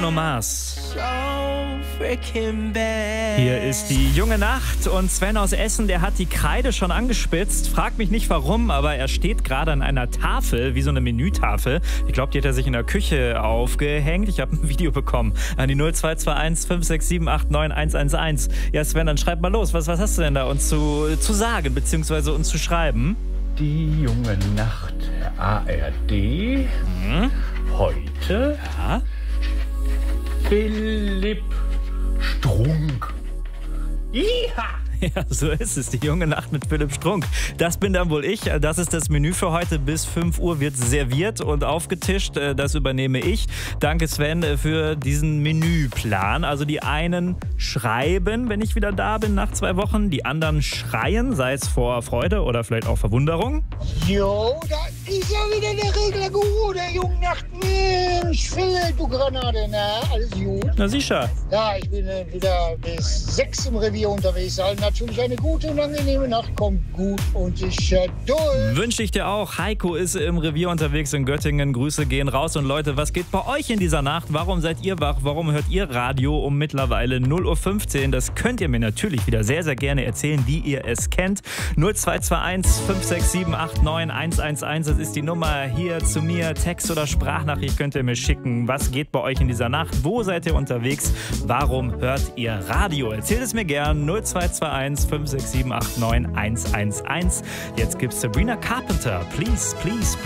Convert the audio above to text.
Bruno Mars. Hier ist die junge Nacht und Sven aus Essen, der hat die Kreide schon angespitzt. Frag mich nicht warum, aber er steht gerade an einer Tafel, wie so eine Menütafel. Ich glaube, die hat er sich in der Küche aufgehängt. Ich habe ein Video bekommen an die 0221 567 89 111. Ja, Sven, dann schreib mal los. Was hast du denn da uns zu sagen, beziehungsweise uns zu schreiben? Die junge Nacht, ARD. Heute Philipp Strunk. Iha! Ja, so ist es. Die junge Nacht mit Philipp Strunk. Das bin dann wohl ich. Das ist das Menü für heute. Bis 5 Uhr wird serviert und aufgetischt. Das übernehme ich. Danke, Sven, für diesen Menüplan. Also die einen schreiben, wenn ich wieder da bin nach 2 Wochen. Die anderen schreien, sei es vor Freude oder vielleicht auch Verwunderung. Jo, da ist ja wieder der Reglerguru der jungen Nacht. Mensch, Philipp, du Granate, na, alles gut? Na sicher. Ja, ich bin wieder bis 6 im Revier unterwegs. Also natürlich eine gute und angenehme Nacht. Kommt gut und sicher durch. Wünsche ich dir auch. Heiko ist im Revier unterwegs in Göttingen. Grüße gehen raus. Und Leute, was geht bei euch in dieser Nacht? Warum seid ihr wach? Warum hört ihr Radio um mittlerweile 0:15 Uhr? Das könnt ihr mir natürlich wieder sehr, sehr gerne erzählen, wie ihr es kennt. 0221 567 89 111. Das ist die Nummer hier zu mir. Text oder Sprachnachricht könnt ihr mir schicken. Was geht bei euch in dieser Nacht? Wo seid ihr unterwegs? Warum hört ihr Radio? Erzählt es mir gern. 0221 567 89 111. Jetzt gibt's Sabrina Carpenter. Please, please, please.